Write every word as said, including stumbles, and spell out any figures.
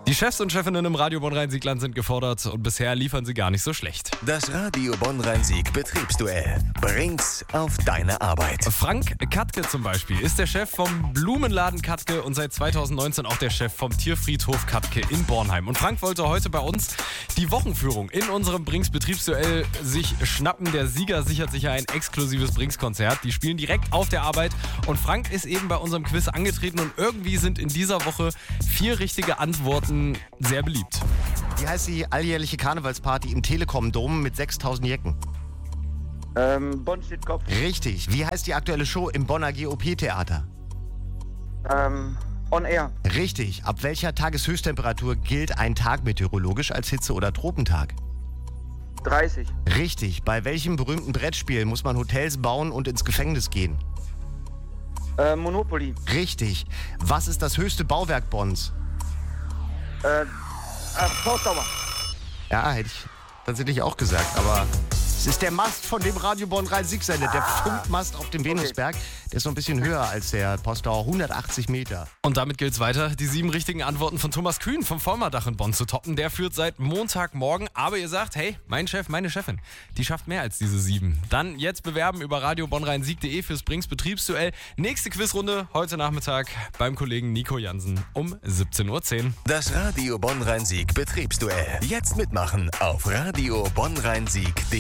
Die Chefs und Chefinnen im Radio Bonn-Rhein-Sieg-Land sind gefordert und bisher liefern sie gar nicht so schlecht. Das Radio Bonn-Rhein-Sieg Betriebsduell bringt's auf deine Arbeit. Frank Katke zum Beispiel ist der Chef vom Blumenladen Katke und seit zweitausendneunzehn auch der Chef vom Tierfriedhof Katke in Bornheim. Und Frank wollte heute bei uns die Wochenführung in unserem Brinks Betriebsduell sich schnappen. Der Sieger sichert sich ja ein exklusives Brinks-Konzert. Die spielen direkt auf der Arbeit und Frank ist eben bei unserem Quiz angetreten und irgendwie sind in dieser Woche vier richtige Antworten sehr beliebt. Wie heißt die alljährliche Karnevalsparty im Telekom-Dom mit sechstausend Jecken? Ähm, Bonn steht Kopf. Richtig. Wie heißt die aktuelle Show im Bonner G O P-Theater? Ähm, On Air. Richtig. Ab welcher Tageshöchsttemperatur gilt ein Tag meteorologisch als Hitze- oder Tropentag? dreißig. Richtig. Bei welchem berühmten Brettspiel muss man Hotels bauen und ins Gefängnis gehen? Äh, Monopoly. Richtig. Was ist das höchste Bauwerk Bonns? Äh, äh Postdauer. Ja, hätte ich tatsächlich auch gesagt, aber es ist der Mast von dem Radio Bonn-Rhein-Sieg sendet, der Funkmast auf dem Venusberg. Der ist noch ein bisschen höher als der Postdauer, hundertachtzig Meter. Und damit gilt es weiter, die sieben richtigen Antworten von Thomas Kühn vom Vollmardach in Bonn zu toppen. Der führt seit Montagmorgen, aber ihr sagt, hey, mein Chef, meine Chefin, die schafft mehr als diese sieben. Dann jetzt bewerben über radio bonn rhein sieg punkt de fürs Brinks Betriebsduell. Nächste Quizrunde heute Nachmittag beim Kollegen Nico Jansen um siebzehn Uhr zehn. Das Radio Bonn-Rhein-Sieg Betriebsduell. Jetzt mitmachen auf radio bonn rhein sieg punkt de.